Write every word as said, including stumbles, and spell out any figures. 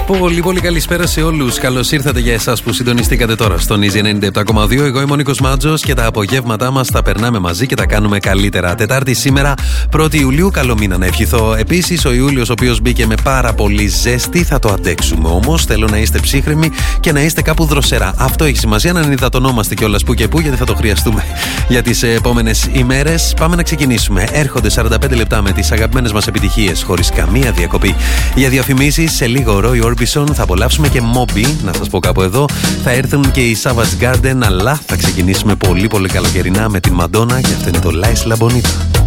Πολύ πολύ καλησπέρα σε όλους. Καλώς ήρθατε για εσάς που συντονιστήκατε τώρα στον Easy ενενήντα επτά κόμμα δύο. Εγώ είμαι ο Νίκος Μάτζος και τα απογεύματά μας τα περνάμε μαζί και τα κάνουμε καλύτερα. Τετάρτη σήμερα, πρώτη Ιουλίου, καλό μήνα να ευχηθώ. Επίσης, ο Ιούλιος, ο οποίος μπήκε με πάρα πολύ ζέστη, θα το αντέξουμε. Όμως θέλω να είστε ψύχρεμοι και να είστε κάπου δροσερά. Αυτό έχει σημασία, να ενυδατωνόμαστε κιόλας που και που, γιατί θα το χρειαστούμε για τις επόμενες ημέρες. Πάμε να ξεκινήσουμε. Έρχονται σαράντα πέντε λεπτά με τις αγαπημένες μας επιτυχίες, χωρίς καμία διακοπή. Για διαφημίσεις, σε λίγο Roy Orbison, θα απολαύσουμε και Moby, να σας πω κάπου εδώ. Θα έρθουν και οι Savage Garden, αλλά θα ξεκινήσουμε πολύ πολύ καλοκαιρινά με την Madonna και αυτό είναι το La Isla Bonita.